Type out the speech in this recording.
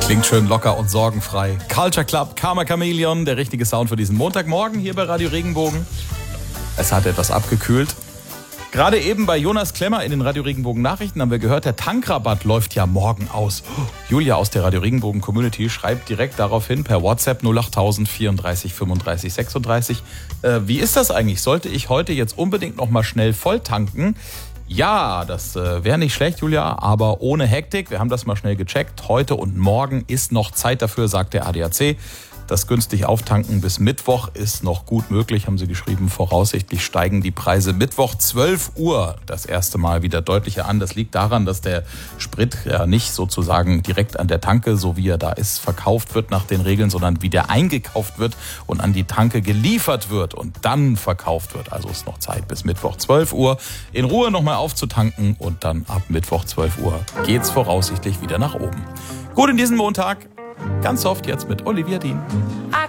Klingt schön locker und sorgenfrei. Culture Club, Karma Chameleon, der richtige Sound für diesen Montagmorgen hier bei Radio Regenbogen. Es hat etwas abgekühlt. Gerade eben bei Jonas Klemmer in den Radio Regenbogen Nachrichten haben wir gehört, der Tankrabatt läuft ja morgen aus. Julia aus der Radio Regenbogen Community schreibt direkt darauf hin per WhatsApp 08000 34 35 36. Wie ist das eigentlich? Sollte ich heute jetzt unbedingt noch mal schnell voll tanken? Ja, das wäre nicht schlecht, Julia, aber ohne Hektik. Wir haben das mal schnell gecheckt. Heute und morgen ist noch Zeit dafür, sagt der ADAC. Das günstig Auftanken bis Mittwoch ist noch gut möglich, haben sie geschrieben. Voraussichtlich steigen die Preise Mittwoch 12 Uhr das erste Mal wieder deutlicher an. Das liegt daran, dass der Sprit ja nicht sozusagen direkt an der Tanke, so wie er da ist, verkauft wird nach den Regeln, sondern wie der eingekauft wird und an die Tanke geliefert wird und dann verkauft wird. Also ist noch Zeit bis Mittwoch 12 Uhr in Ruhe nochmal aufzutanken und dann ab Mittwoch 12 Uhr geht's voraussichtlich wieder nach oben. Gut in diesem Montag. Ganz oft jetzt mit Olivia Dean.